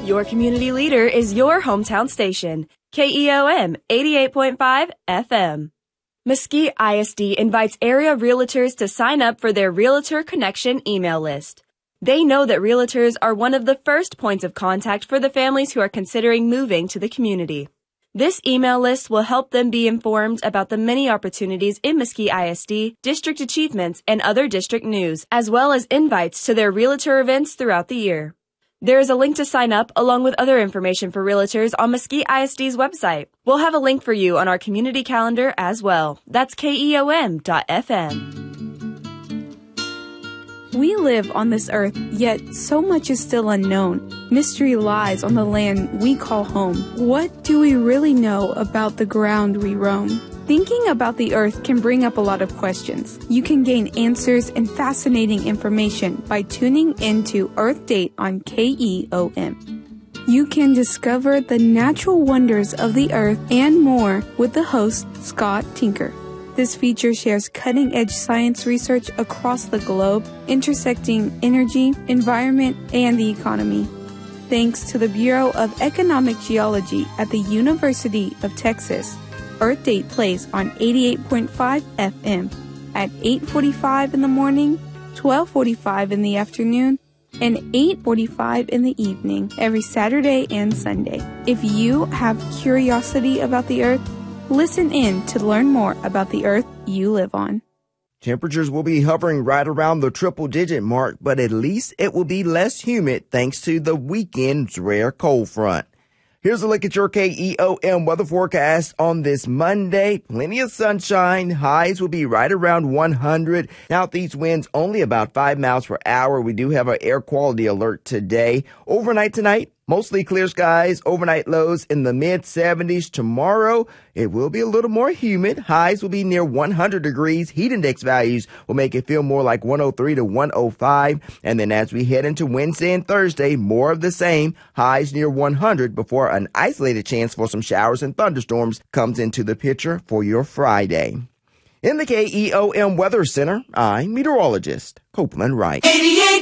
Your community leader is your hometown station, KEOM 88.5 FM. Mesquite ISD invites area realtors to sign up for their Realtor Connection email list. They know that realtors are one of the first points of contact for the families who are considering moving to the community. This email list will help them be informed about the many opportunities in Mesquite ISD, district achievements, and other district news, as well as invites to their realtor events throughout the year. There is a link to sign up along with other information for realtors on Mesquite ISD's website. We'll have a link for you on our community calendar as well. That's KEOM.FM. We live on this earth, yet so much is still unknown. Mystery lies on the land we call home. What do we really know about the ground we roam? Thinking about the earth can bring up a lot of questions. You can gain answers and fascinating information by tuning into Earth Date on KEOM. You can discover the natural wonders of the earth and more with the host, Scott Tinker. This feature shares cutting-edge science research across the globe, intersecting energy, environment, and the economy. Thanks to the Bureau of Economic Geology at the University of Texas, Earth Date plays on 88.5 FM at 8:45 in the morning, 12:45 in the afternoon, and 8:45 in the evening every Saturday and Sunday. If you have curiosity about the earth, listen in to learn more about the earth you live on. Temperatures will be hovering right around the triple-digit mark, but at least it will be less humid thanks to the weekend's rare cold front. Here's a look at your KEOM weather forecast on this Monday. Plenty of sunshine. Highs will be right around 100. Southeast winds only about 5 miles per hour. We do have an air quality alert today. Overnight tonight, mostly clear skies. Overnight lows in the mid-70s. Tomorrow, it will be a little more humid. Highs will be near 100 degrees. Heat index values will make it feel more like 103 to 105. And then as we head into Wednesday and Thursday, more of the same. Highs near 100 before an isolated chance for some showers and thunderstorms comes into the picture for your Friday. In the KEOM Weather Center, I'm meteorologist Copeland Wright. 88.